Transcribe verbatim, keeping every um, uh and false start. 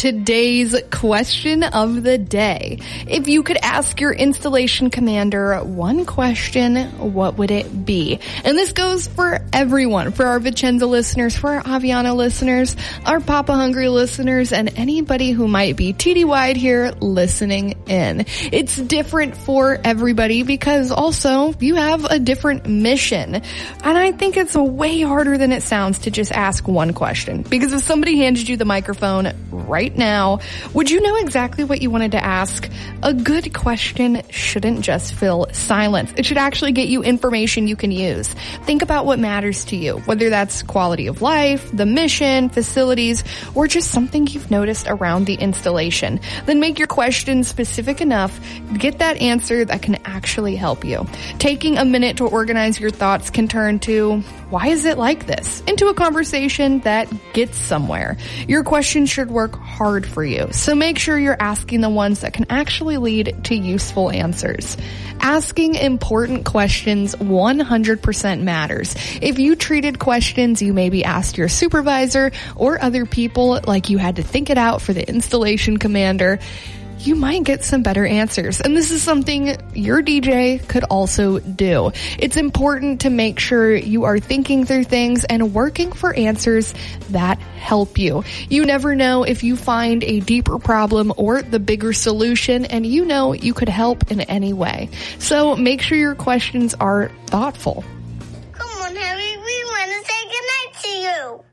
today's question of the day. If you could ask your installation commander one question, what would it be? And this goes for everyone, for our Vicenza listeners, for our Aviano listeners, our Papa Hungry listeners, and anybody who might be T D Y'd here listening in. It's different for everybody because also you have a different mission. And I think it's way harder than it sounds to just ask one question. Because if somebody handed you the microphone right now, would you know exactly what you wanted to ask? A good question shouldn't just fill silence. It should actually get you information you can use. Think about what matters to you, whether that's quality of life, the mission, facilities, or just something you've noticed around the installation. Then make your question specific enough, get that answer that can actually help you. Taking a minute to organize your thoughts can turn to, why is it like this? Into a conversation that gets somewhere. Your question should work hard for you, so make sure you're asking the ones that can actually lead to useful answers. Asking important questions one hundred percent matters. If you treated questions you maybe asked your supervisor or other people like you had to think it out for the installation commander, you might get some better answers. And this is something your D J could also do. It's important to make sure you are thinking through things and working for answers that help you. You never know if you find a deeper problem or the bigger solution, and you know you could help in any way. So make sure your questions are thoughtful. Come on, Harry, we want to say goodnight to you.